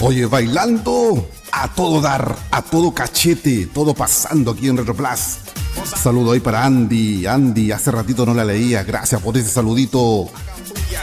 Oye, bailando a todo dar, a todo cachete, todo pasando aquí en Retroplas. Saludo ahí para Andy. Andy, hace ratito no la leía. Gracias por ese saludito.